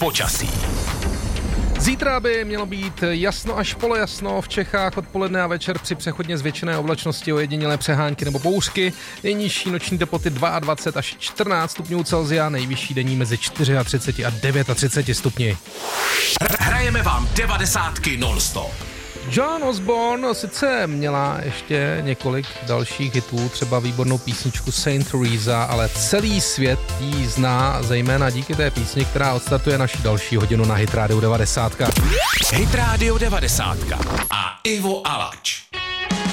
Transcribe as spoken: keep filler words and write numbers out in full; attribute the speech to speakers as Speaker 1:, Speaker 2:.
Speaker 1: počasí.
Speaker 2: Zítra by mělo být jasno až polojasno, v Čechách odpoledne a večer při přechodně zvětšené oblačnosti ojedinělé přehánky nebo bouřky. Nejnižší noční teploty dvacet dva až čtrnáct stupňů Celsia, nejvyšší denní mezi třicet čtyři a třicet devět stupni.
Speaker 1: Hrajeme vám devadesátky non-stop.
Speaker 2: Joan Osborne sice měla ještě několik dalších hitů, třeba výbornou písničku Saint Teresa, ale celý svět jí zná zejména díky té písni, která odstartuje naši další hodinu na Hit Radio devadesát.
Speaker 1: Hit Radio devadesát a Ivo Alač.